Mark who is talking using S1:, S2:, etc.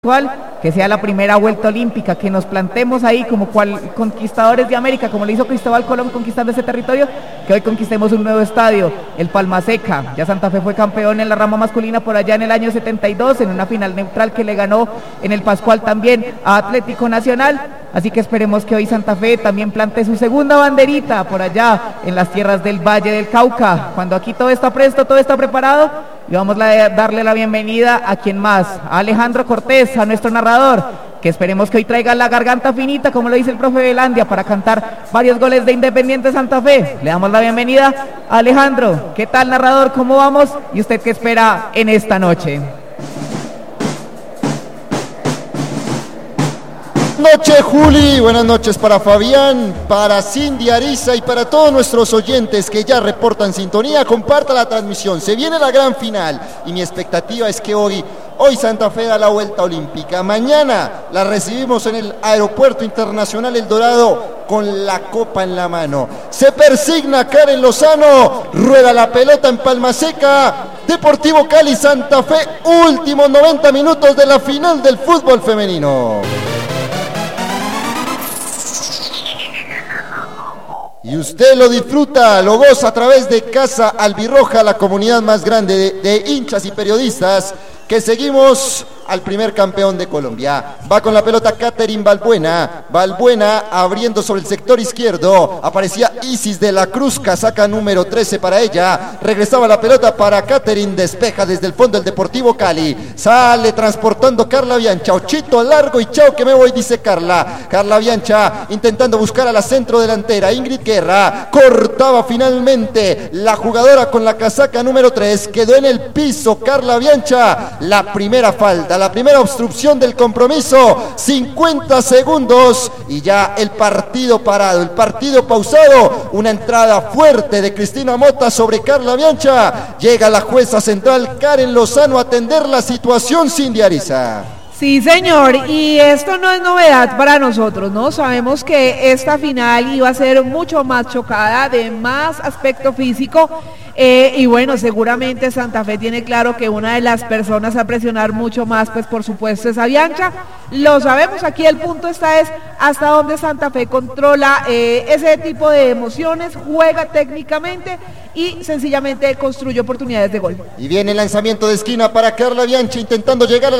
S1: que sea la primera vuelta olímpica, que nos plantemos ahí como cual conquistadores de América, como le hizo Cristóbal Colón conquistando ese territorio, que hoy conquistemos un nuevo estadio, el Palma Seca. Ya Santa Fe fue campeón en la rama masculina por allá en el año 72, en una final neutral que le ganó en el Pascual también a Atlético Nacional, así que esperemos que hoy Santa Fe también plante su segunda banderita por allá en las tierras del Valle del Cauca, cuando aquí todo está presto, todo está preparado. Y vamos a darle la bienvenida a quien más, a Alejandro Cortés, a nuestro narrador, que esperemos que hoy traiga la garganta finita, como lo dice el profe Velandia, para cantar varios goles de Independiente Santa Fe. Le damos la bienvenida a Alejandro. ¿Qué tal, narrador? ¿Cómo vamos? ¿Y usted qué espera en esta noche?
S2: Buenas noches, Juli, buenas noches para Fabián, para Cindy Ariza y para todos nuestros oyentes que ya reportan sintonía. Comparta la transmisión, se viene la gran final y mi expectativa es que hoy Santa Fe da la vuelta olímpica. Mañana la recibimos en el Aeropuerto Internacional El Dorado con la copa en la mano. Se persigna Karen Lozano, rueda la pelota en Palma Seca. Deportivo Cali, Santa Fe, últimos 90 minutos de la final del fútbol femenino. Y usted lo disfruta, lo goza a través de Casa Albirroja, la comunidad más grande de hinchas y periodistas que seguimos al primer campeón de Colombia. Va con la pelota Catherine Balbuena. Balbuena abriendo sobre el sector izquierdo. Aparecía Isis de la Cruz, casaca número 13 para ella. Regresaba la pelota para Catherine. Despeja desde el fondo el Deportivo Cali. Sale transportando Carla Biancha. Ochito largo y chao que me voy, dice Carla. Carla Biancha intentando buscar a la centro delantera. Ingrid Guerra. Cortaba finalmente la jugadora con la casaca número 3. Quedó en el piso Carla Biancha. La primera falta, la primera obstrucción del compromiso. 50 segundos y ya el partido parado, el partido pausado. Una entrada fuerte de Cristina Mota sobre Carla Biancha. Llega la jueza central Karen Lozano a atender la situación. Cindy Ariza.
S3: Sí, señor, y esto no es novedad para nosotros, ¿no? Sabemos que esta final iba a ser mucho más chocada, de más aspecto físico, y bueno, seguramente Santa Fe tiene claro que una de las personas a presionar mucho más, pues por supuesto es a Biancha. Lo sabemos, aquí el punto está es hasta dónde Santa Fe controla ese tipo de emociones, juega técnicamente y sencillamente construye oportunidades de gol.
S2: Y viene el lanzamiento de esquina para Carla Biancha intentando llegar a